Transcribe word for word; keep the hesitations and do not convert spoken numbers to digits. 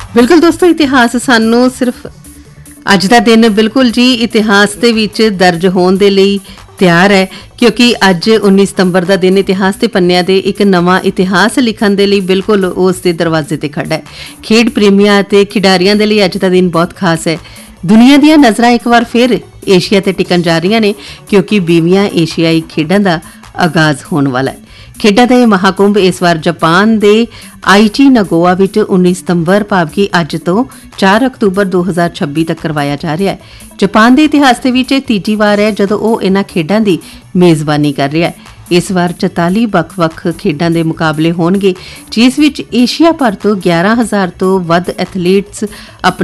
बिल्कुल दोस्तों, इतिहास सानू सिर्फ अज का दिन बिल्कुल जी इतिहास दे विच दर्ज होने दे लई तैयार है, क्योंकि अज उन्नीस सितंबर का दिन इतिहास के पन्नियां दे एक नवा इतिहास लिखण दे लई बिल्कुल उस दे दरवाजे ते खड़ा है। खेड प्रेमियां ते खिडारियां दे लई अज का दिन बहुत खास है। दुनिया दीयां नज़रां एक बार फिर एशिया ते टिकन जा रही ने, क्योंकि बीसवीं एशियाई खेडां दा आगाज होने वाला है। खेडां दा महाकुंभ इस बार जापान दे आईची नगोआ विच उन्नीस सितंबर भाव कि अज तो चार अक्तूबर दो हज़ार छब्बी तक करवाया जा रहा है। जापान के इतिहास दे विच तीजी बार है जदों ओह इन्हां खेडां दी मेज़बानी कर रहा है। इस बार चौताली ਵੱਖ-ਵੱਖ खेडां दे मुकाबले होणगे, जिस विच एशिया भर तो ग्यारह हज़ार तो वध एथलीट्स अपने